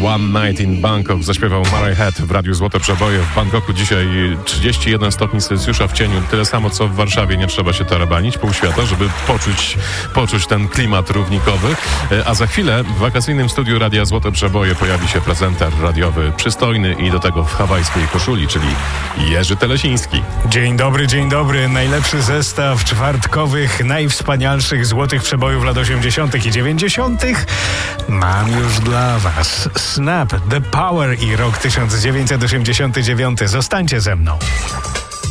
One Night in Bangkok zaśpiewał Murray Head w Radiu Złote Przeboje. W Bangkoku dzisiaj 31 stopni Celsjusza w cieniu. Tyle samo co w Warszawie. Nie trzeba się tarabanić pół świata, żeby poczuć ten klimat równikowy. A za chwilę w wakacyjnym studiu Radia Złote Przeboje pojawi się prezenter radiowy przystojny i do tego w hawajskiej koszuli, czyli Jerzy Telesiński. Dzień dobry. Najlepszy zestaw czwartkowych, najwspanialszych złotych przebojów lat 80. i 90. mam już dla was. Snap, The Power i rok 1989. Zostańcie ze mną.